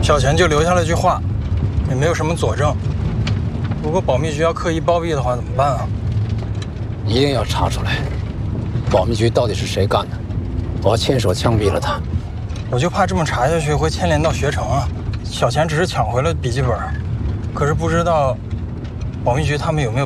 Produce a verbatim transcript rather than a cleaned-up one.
小钱就留下了句话，也没有什么佐证。如果保密局要刻意包庇的话，怎么办啊？ 一定要查出来，保密局到底是谁干的，我要亲手枪毙了他。 我就怕这么查下去会牵连到学成啊。小钱只是抢回了笔记本，可是不知道保密局他们有没有